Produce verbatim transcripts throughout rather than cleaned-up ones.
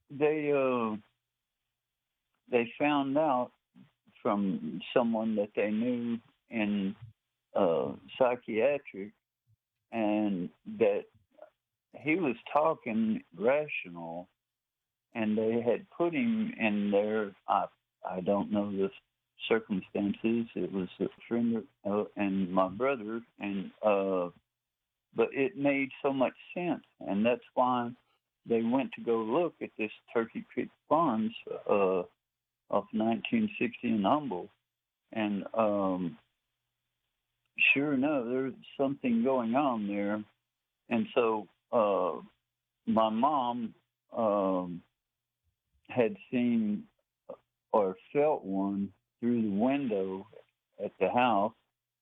they uh, they found out from someone that they knew in uh, psychiatric, and that he was talking rational, and they had put him in there. I I don't know the circumstances. It was a friend of, uh, and my brother, and uh, but it made so much sense, and that's why they went to go look at this Turkey Creek Farms uh, of nineteen sixty in Humble, and um, sure enough, there's something going on there, and so uh, my mom um, had seen or felt one through the window at the house,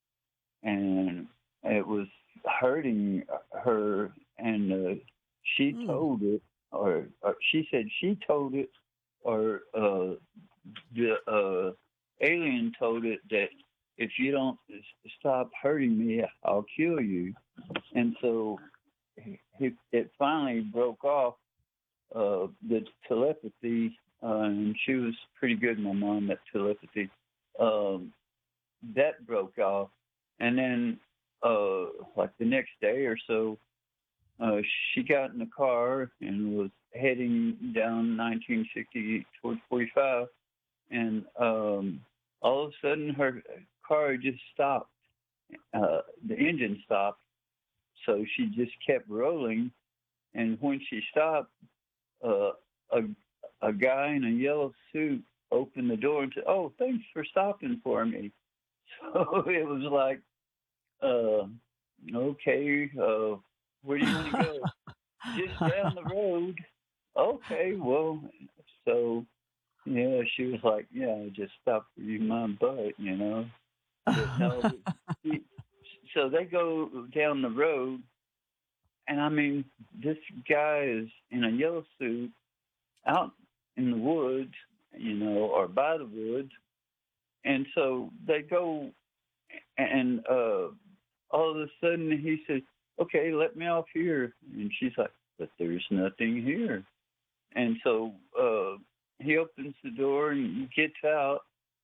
and it was hurting her, and uh, she Mm. told it, or, or she said she told it, or uh, the uh, alien told it that if you don't s- stop hurting me, I'll kill you. And so it, it finally broke off, uh, the telepathy, uh, and she was pretty good, my mom, at telepathy. Um, that broke off. And then, uh, like the next day or so, uh, she got in the car and was heading down nineteen sixty towards forty-five. And um, all of a sudden, her car just stopped. Uh, the engine stopped. So she just kept rolling. And when she stopped, uh, a, a guy in a yellow suit opened the door and said, "Oh, thanks for stopping for me." So it was like, uh, okay, uh, where do you want to go? Just down the road. Okay, well, so yeah, she was like, yeah, I just stopped for you, my butt, you know. But no, but she, so they go down the road, and I mean, this guy is in a yellow suit out in the woods, you know, or by the woods, and so they go, and uh, all of a sudden he says, "Okay, let me off here," and she's like, "But there's nothing here." And so uh, he opens the door and gets out,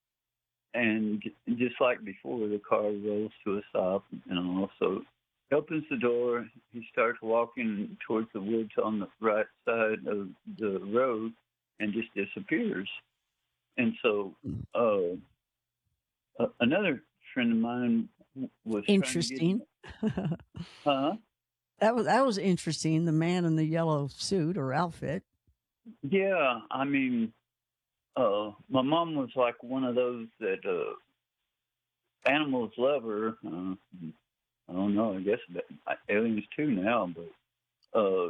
and just like before, the car rolls to a stop, and also he opens the door. He starts walking towards the woods on the right side of the road, and just disappears. And so uh, uh, another friend of mine was trying to get, Interesting. huh? That was that was interesting. The man in the yellow suit or outfit. Yeah, I mean, uh, my mom was like one of those that uh, animals love her. Uh, I don't know. I guess that, aliens too now, but uh,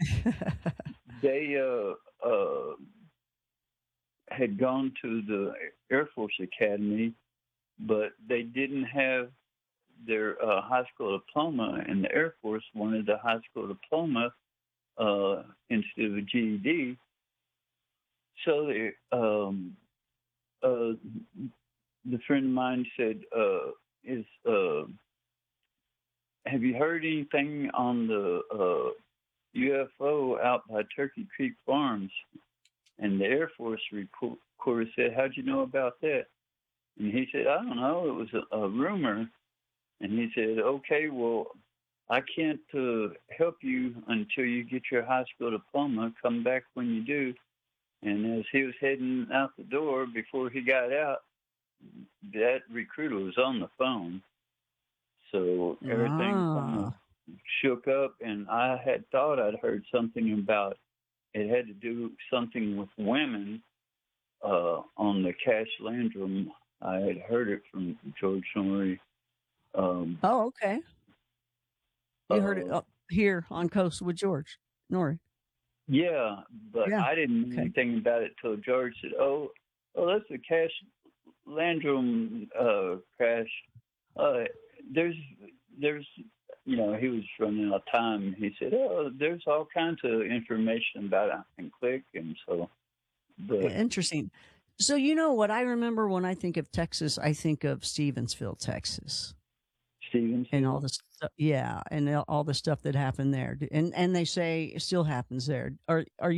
they uh, uh, had gone to the Air Force Academy, but they didn't have their uh, high school diploma, and the Air Force wanted the high school diploma uh, instead of a G E D. So they, um, uh, the friend of mine said, uh, "Is uh, have you heard anything on the uh, U F O out by Turkey Creek Farms?" And the Air Force reporter said, "How'd you know about that?" And he said, "I don't know. It was a, a rumor." And he said, "Okay, well, I can't uh, help you until you get your high school diploma. Come back when you do." And as he was heading out the door, before he got out, that recruiter was on the phone. So everything kind of Ah. shook up, and I had thought I'd heard something about it had to do something with women uh, on the Cash Landrum. I had heard it from George Norrie. Um, Oh, okay. You heard it uh, up here on Coast with George Norrie. yeah, but Yeah. I didn't know Okay. anything about it till George said, "Oh, oh, that's the Cash Landrum uh, crash." Uh, there's, there's, you know, he was running out of time. He said, "Oh, there's all kinds of information about it." And click, and so, but Interesting. So you know what I remember when I think of Texas, I think of Stevensville, Texas, and all Stevensville. the stuff. Yeah, and all the stuff that happened there, and and they say it still happens there. Are are